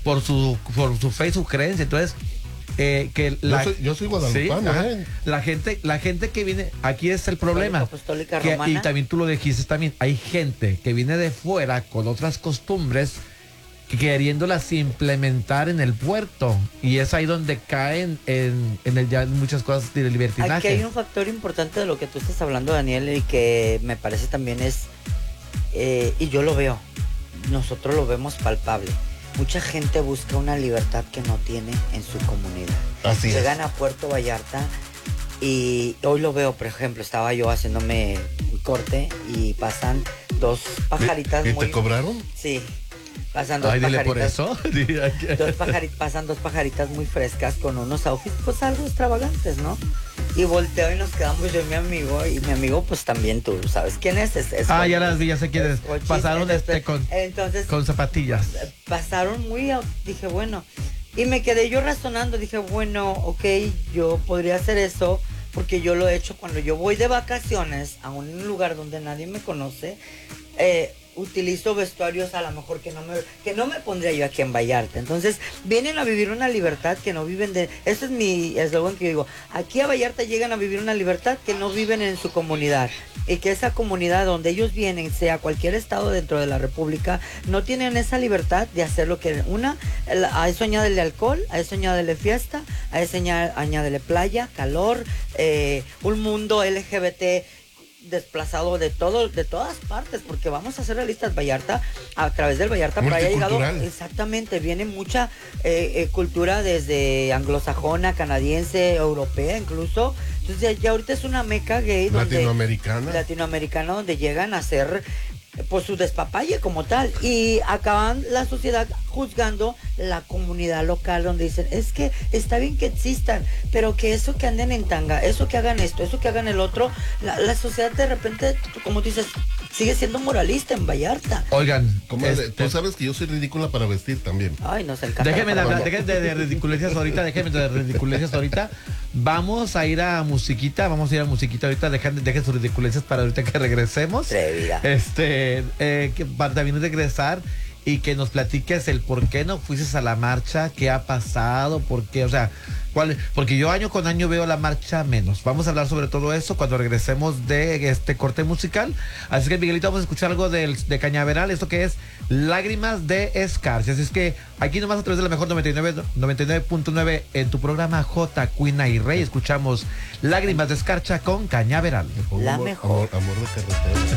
por su fe y su creencia. Entonces, yo soy guadalupano, sí, la gente que viene, aquí es el problema. Apostólica Romana. Y también tú lo dijiste también, hay gente que viene de fuera con otras costumbres queriéndolas implementar en el puerto, y es ahí donde caen en ya muchas cosas de libertinaje. Aquí hay un factor importante de lo que tú estás hablando, Daniel, y que me parece también es, y yo lo veo, nosotros lo vemos palpable. Mucha gente busca una libertad que no tiene en su comunidad. Así Llegan a Puerto Vallarta y hoy lo veo, por ejemplo, estaba yo haciéndome un corte y pasan dos pajaritas ¿Y muy... te cobraron? Sí. Pasan dos Ay, pajaritas. Dile por eso. Pasan dos pajaritas muy frescas con unos outfits pues algo extravagantes, ¿no? Y volteo y nos quedamos yo y mi amigo pues también tú sabes quién es. Ya las vi, ya sé quién es. Pasaron con zapatillas. Pasaron dije bueno, y me quedé yo razonando, dije bueno, ok, yo podría hacer eso porque yo lo he hecho cuando yo voy de vacaciones a un lugar donde nadie me conoce. Utilizo vestuarios a lo mejor que no me pondría yo aquí en Vallarta. Entonces vienen a vivir una libertad que no viven de... Ese es mi eslogan que yo digo. Aquí a Vallarta llegan a vivir una libertad que no viven en su comunidad. Y que esa comunidad donde ellos vienen, sea cualquier estado dentro de la República, no tienen esa libertad de hacer lo que... A eso añádele alcohol, a eso añádele fiesta, a eso añádele playa, calor, un mundo LGBT desplazado de todas partes, porque vamos a ser realistas, Vallarta, a través del Vallarta Pride ha llegado, exactamente, viene mucha cultura desde anglosajona, canadiense, europea incluso, entonces ya ahorita es una meca gay latinoamericana donde llegan a ser pues su despapalle como tal, y acaban la sociedad juzgando la comunidad local, donde dicen, es que está bien que existan, pero que eso que anden en tanga, eso que hagan esto, eso que hagan el otro, la sociedad de repente, como dices, sigue siendo moralista en Vallarta. Oigan, tú sabes que yo soy ridícula para vestir también. Ay, nos encanta. Déjenme de ridiculencias ahorita, vamos a ir a musiquita ahorita, dejen sus ridiculencias para ahorita que regresemos. Trevida. Para también regresar y que nos platiques el por qué no fuiste a la marcha, qué ha pasado, por qué, o sea, porque yo año con año veo la marcha menos. Vamos a hablar sobre todo eso cuando regresemos de este corte musical. Así que, Miguelito, vamos a escuchar algo de Cañaveral, esto que es Lágrimas de Escarcha. Así es que aquí nomás a través de la mejor 99.9 en tu programa J, Cuina y Rey, escuchamos Lágrimas de Escarcha con Cañaveral. La mejor. Amor de carretera.